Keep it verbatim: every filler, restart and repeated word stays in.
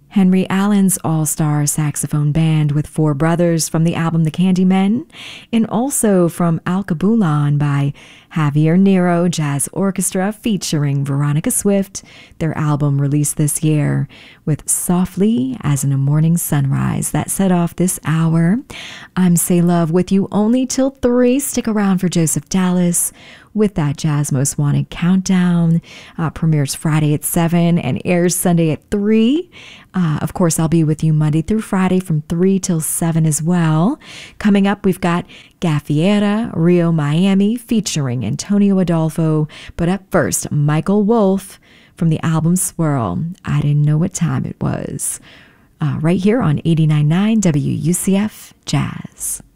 Henry Allen's all-star saxophone band with four brothers from the album The Candymen, and also from Alkebulan by Javier Nero Jazz Orchestra featuring Veronica Swift, their album released this year, with Softly as in a Morning Sunrise. That set off this hour. I'm Say Love with you only till three. Stick around for Joseph Dallas with that Jazz Most Wanted Countdown. Uh, premieres Friday at seven and airs Sunday at three. Uh, of course, I'll be with you Monday through Friday from three till seven as well. Coming up, we've got Gaffiera, Rio Miami featuring Antonio Adolfo. But up first, Michael Wolff from the album Swirl. I didn't know what time it was. Uh, right here on eighty-nine point nine W U C F Jazz.